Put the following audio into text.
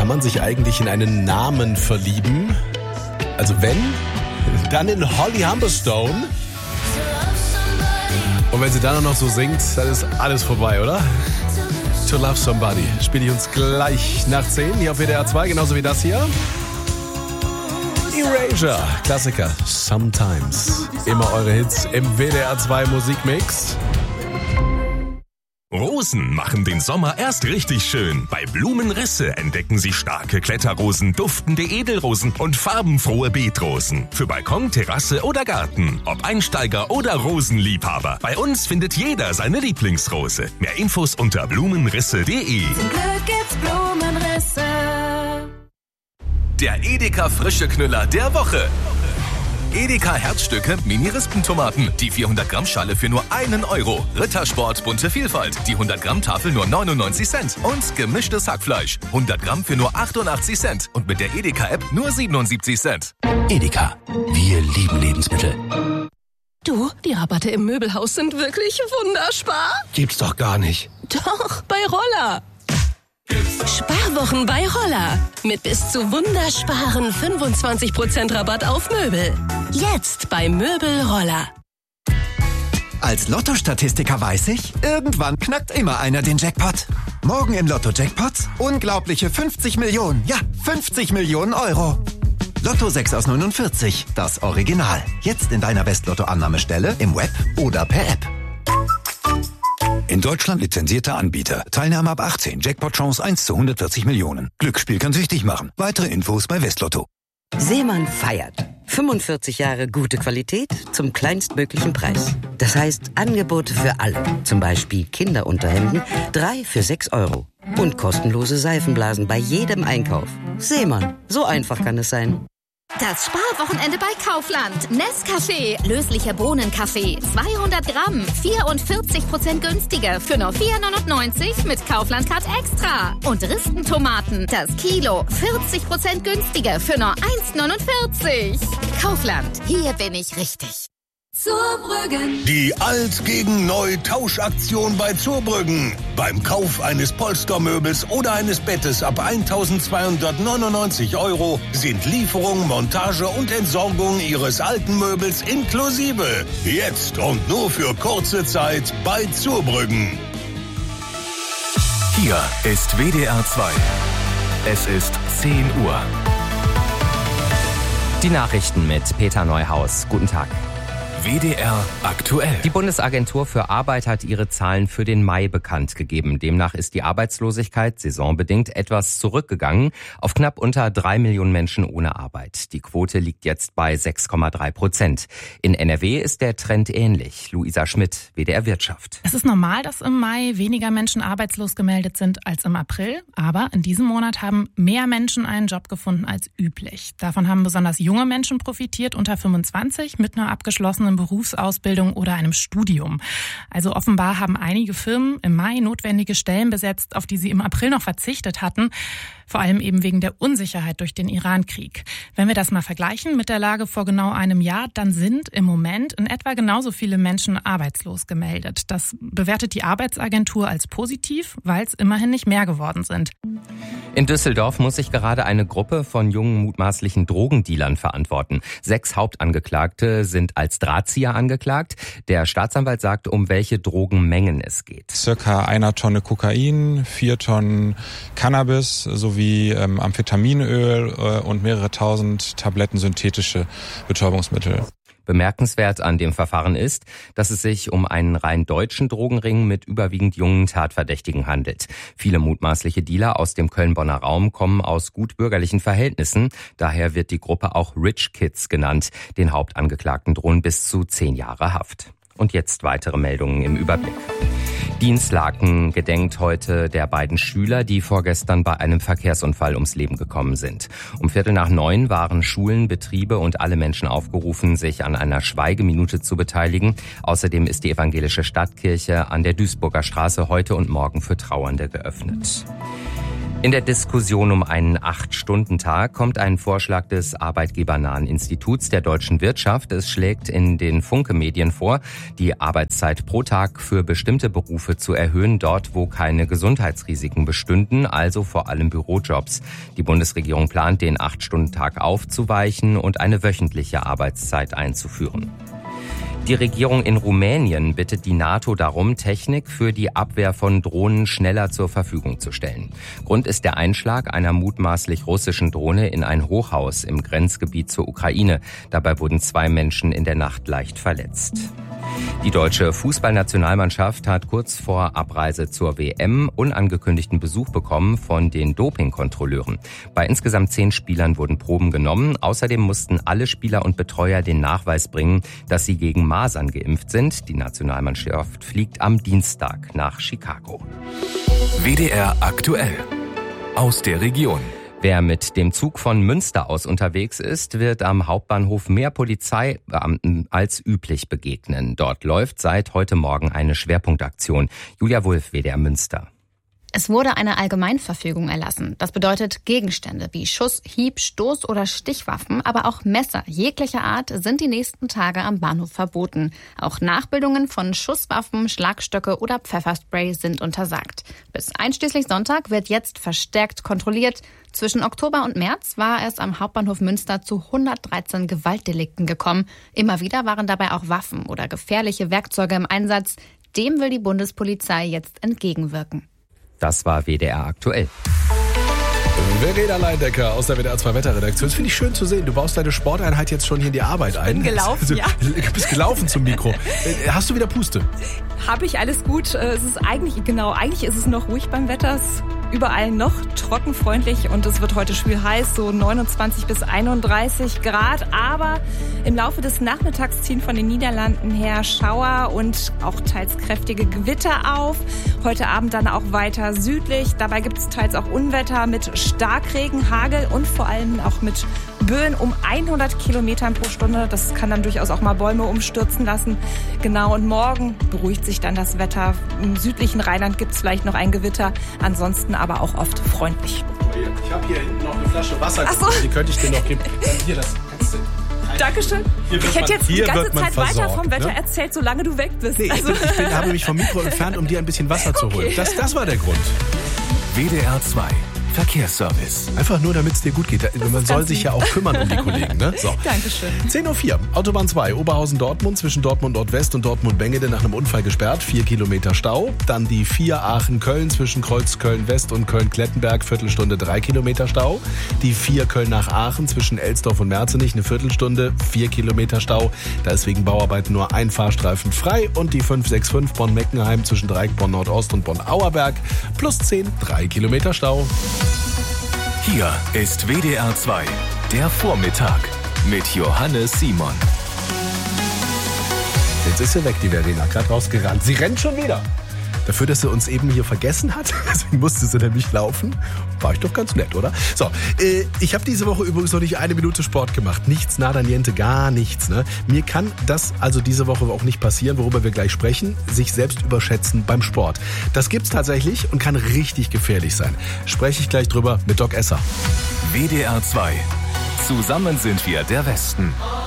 Kann man sich eigentlich in einen Namen verlieben? Also wenn, dann in Holly Humberstone. Und wenn sie dann auch noch so singt, dann ist alles vorbei, oder? To Love Somebody spiele ich uns gleich nach 10 hier auf WDR 2, genauso wie das hier. Erasure, Klassiker, Sometimes. Immer eure Hits im WDR 2 Musikmix. Rosen machen den Sommer erst richtig schön. Bei Blumenrisse entdecken Sie starke Kletterrosen, duftende Edelrosen und farbenfrohe Beetrosen. Für Balkon, Terrasse oder Garten. Ob Einsteiger oder Rosenliebhaber. Bei uns findet jeder seine Lieblingsrose. Mehr Infos unter blumenrisse.de. Zum Glück gibt's Blumenrisse. Der Edeka Frische Knüller der Woche. Edeka Herzstücke Mini-Rispentomaten. Die 400 Gramm Schale für nur 1 Euro. Rittersport bunte Vielfalt. Die 100 Gramm Tafel nur 99 Cent. Und gemischtes Hackfleisch. 100 Gramm für nur 88 Cent. Und mit der Edeka-App nur 77 Cent. Edeka. Wir lieben Lebensmittel. Du, die Rabatte im Möbelhaus sind wirklich wunderspar. Gibt's doch gar nicht. Doch, bei Roller. Sparwochen bei Roller. Mit bis zu wundersparen 25% Rabatt auf Möbel. Jetzt bei Möbel Roller. Als Lotto-Statistiker weiß ich, irgendwann knackt immer einer den Jackpot. Morgen im Lotto-Jackpots unglaubliche 50 Millionen. Ja, 50 Millionen Euro. Lotto 6 aus 49, das Original. Jetzt in deiner West-Lotto-Annahmestelle, im Web oder per App. In Deutschland lizenzierter Anbieter. Teilnahme ab 18. Jackpot-Chance 1 zu 140 Millionen. Glücksspiel kann süchtig machen. Weitere Infos bei Westlotto. Seemann feiert. 45 Jahre gute Qualität zum kleinstmöglichen Preis. Das heißt Angebote für alle. Zum Beispiel Kinderunterhemden, 3 für 6 Euro. Und kostenlose Seifenblasen bei jedem Einkauf. Seemann, so einfach kann es sein. Das Sparwochenende bei Kaufland. Nescafé, löslicher Bohnenkaffee, 200 Gramm, 44% günstiger für nur 4,99 mit Kaufland Card Extra. Und Rispentomaten, das Kilo, 40% günstiger für nur 1,49. Kaufland, hier bin ich richtig. Zurbrüggen. Die Alt gegen Neu Tauschaktion bei Zurbrüggen. Beim Kauf eines Polstermöbels oder eines Bettes ab 1.299 Euro sind Lieferung, Montage und Entsorgung Ihres alten Möbels inklusive. Jetzt und nur für kurze Zeit bei Zurbrüggen. Hier ist WDR 2. Es ist 10 Uhr. Die Nachrichten mit Peter Neuhaus. Guten Tag. WDR aktuell. Die Bundesagentur für Arbeit hat ihre Zahlen für den Mai bekannt gegeben. Demnach ist die Arbeitslosigkeit saisonbedingt etwas zurückgegangen auf knapp unter 3 Millionen Menschen ohne Arbeit. Die Quote liegt jetzt bei 6,3%. In NRW ist der Trend ähnlich. Luisa Schmidt, WDR Wirtschaft. Es ist normal, dass im Mai weniger Menschen arbeitslos gemeldet sind als im April. Aber in diesem Monat haben mehr Menschen einen Job gefunden als üblich. Davon haben besonders junge Menschen profitiert, unter 25, mit einer abgeschlossenen Berufsausbildung oder einem Studium. Also offenbar haben einige Firmen im Mai notwendige Stellen besetzt, auf die sie im April noch verzichtet hatten. Vor allem eben wegen der Unsicherheit durch den Irankrieg. Wenn wir das mal vergleichen mit der Lage vor genau einem Jahr, dann sind im Moment in etwa genauso viele Menschen arbeitslos gemeldet. Das bewertet die Arbeitsagentur als positiv, weil es immerhin nicht mehr geworden sind. In Düsseldorf muss sich gerade eine Gruppe von jungen mutmaßlichen Drogendealern verantworten. 6 Hauptangeklagte sind als Drahtzieher angeklagt. Der Staatsanwalt sagt, um welche Drogenmengen es geht. Circa 1 Tonne Kokain, 4 Tonnen Cannabis sowie Amphetaminöl und mehrere tausend Tabletten synthetische Betäubungsmittel. Bemerkenswert an dem Verfahren ist, dass es sich um einen rein deutschen Drogenring mit überwiegend jungen Tatverdächtigen handelt. Viele mutmaßliche Dealer aus dem Köln-Bonner Raum kommen aus gut bürgerlichen Verhältnissen. Daher wird die Gruppe auch Rich Kids genannt. Den Hauptangeklagten drohen bis zu 10 Jahre Haft. Und jetzt weitere Meldungen im Überblick. Dinslaken gedenkt heute der beiden Schüler, die vorgestern bei einem Verkehrsunfall ums Leben gekommen sind. Um 8:45 waren Schulen, Betriebe und alle Menschen aufgerufen, sich an einer Schweigeminute zu beteiligen. Außerdem ist die evangelische Stadtkirche an der Duisburger Straße heute und morgen für Trauernde geöffnet. In der Diskussion um einen 8-Stunden-Tag kommt ein Vorschlag des Arbeitgebernahen Instituts der deutschen Wirtschaft. Es schlägt in den Funke-Medien vor, die Arbeitszeit pro Tag für bestimmte Berufe zu erhöhen, dort wo keine Gesundheitsrisiken bestünden, also vor allem Bürojobs. Die Bundesregierung plant, den 8-Stunden-Tag aufzuweichen und eine wöchentliche Arbeitszeit einzuführen. Die Regierung in Rumänien bittet die NATO darum, Technik für die Abwehr von Drohnen schneller zur Verfügung zu stellen. Grund ist der Einschlag einer mutmaßlich russischen Drohne in ein Hochhaus im Grenzgebiet zur Ukraine. Dabei wurden 2 Menschen in der Nacht leicht verletzt. Die deutsche Fußballnationalmannschaft hat kurz vor Abreise zur WM unangekündigten Besuch bekommen von den Dopingkontrolleuren. Bei insgesamt 10 Spielern wurden Proben genommen. Außerdem mussten alle Spieler und Betreuer den Nachweis bringen, dass sie gegen Masern geimpft sind. Die Nationalmannschaft fliegt am Dienstag nach Chicago. WDR aktuell. Aus der Region. Wer mit dem Zug von Münster aus unterwegs ist, wird am Hauptbahnhof mehr Polizeibeamten als üblich begegnen. Dort läuft seit heute Morgen eine Schwerpunktaktion. Julia Wulff, WDR Münster. Es wurde eine Allgemeinverfügung erlassen. Das bedeutet, Gegenstände wie Schuss-, Hieb-, Stoß- oder Stichwaffen, aber auch Messer jeglicher Art sind die nächsten Tage am Bahnhof verboten. Auch Nachbildungen von Schusswaffen, Schlagstöcke oder Pfefferspray sind untersagt. Bis einschließlich Sonntag wird jetzt verstärkt kontrolliert. Zwischen Oktober und März war es am Hauptbahnhof Münster zu 113 Gewaltdelikten gekommen. Immer wieder waren dabei auch Waffen oder gefährliche Werkzeuge im Einsatz. Dem will die Bundespolizei jetzt entgegenwirken. Das war WDR aktuell. Verena Leindecker aus der WDR 2 Wetterredaktion. Das finde ich schön zu sehen. Du baust deine Sporteinheit jetzt schon hier in die Arbeit ein. Ich bin gelaufen, ja. Du bist gelaufen zum Mikro. Hast du wieder Puste? Habe ich, alles gut. Es ist eigentlich ist es noch ruhig beim Wetter. Es ist überall noch trockenfreundlich und es wird heute schwül heiß, so 29 bis 31 Grad. Aber im Laufe des Nachmittags ziehen von den Niederlanden her Schauer und auch teils kräftige Gewitter auf. Heute Abend dann auch weiter südlich. Dabei gibt es teils auch Unwetter mit Starkregen, Hagel und vor allem auch mit Böen um 100 Kilometern pro Stunde. Das kann dann durchaus auch mal Bäume umstürzen lassen. Genau, und morgen beruhigt sich dann das Wetter. Im südlichen Rheinland gibt es vielleicht noch ein Gewitter. Ansonsten aber auch oft freundlich. Ich habe hier hinten noch eine Flasche Wasser. Ach so. Die könnte ich dir noch geben. Hier, das kannst du. Dankeschön. Ich hätte jetzt die ganze Zeit weiter vom Wetter erzählt, solange du weg bist. Nee, ich habe mich vom Mikro entfernt, um dir ein bisschen Wasser zu holen. Das war der Grund. WDR 2 Verkehrsservice. Einfach nur, damit es dir gut geht. Man soll sich ja auch kümmern um die Kollegen. Ne? So. Dankeschön. 10.04 Uhr. Autobahn 2, Oberhausen-Dortmund, zwischen Dortmund Nordwest und Dortmund-Bengede nach einem Unfall gesperrt. 4 Kilometer Stau. Dann die 4 Aachen-Köln zwischen Kreuz Köln-West und Köln-Klettenberg. Viertelstunde 3 Kilometer Stau. Die 4 Köln nach Aachen zwischen Elsdorf und Merzenich. Eine Viertelstunde, 4 Kilometer Stau. Da ist wegen Bauarbeiten nur ein Fahrstreifen frei. Und die 565 Bonn-Meckenheim zwischen Dreieck Bonn-Nordost und Bonn-Auerberg. Plus 10, 3 Kilometer Stau. Hier ist WDR 2, der Vormittag mit Johannes Simon. Jetzt ist sie weg, die Verena, gerade rausgerannt. Sie rennt schon wieder. Dafür, dass sie uns eben hier vergessen hat, deswegen musste sie nämlich laufen. War ich doch ganz nett, oder? So, ich habe diese Woche übrigens noch nicht 1 Minute Sport gemacht. Nichts, nada, niente, gar nichts. Ne? Mir kann das also diese Woche auch nicht passieren, worüber wir gleich sprechen. Sich selbst überschätzen beim Sport. Das gibt's tatsächlich und kann richtig gefährlich sein. Spreche ich gleich drüber mit Doc Esser. WDR 2. Zusammen sind wir der Westen.